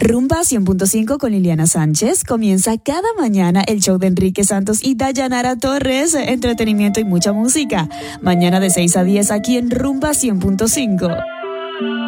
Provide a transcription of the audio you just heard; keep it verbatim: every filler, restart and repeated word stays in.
Rumba cien punto cinco con Liliana Sánchez comienza cada mañana el show de Enrique Santos y Dayanara Torres, entretenimiento y mucha música. Mañana de seis a diez aquí en Rumba cien punto cinco.